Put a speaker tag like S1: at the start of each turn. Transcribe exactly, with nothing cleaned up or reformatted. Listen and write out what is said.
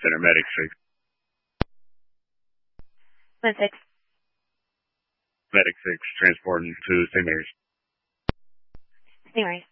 S1: Center, Medic six.
S2: Med six.
S1: Medic six, transporting to Saint Mary's.
S2: Saint Mary's.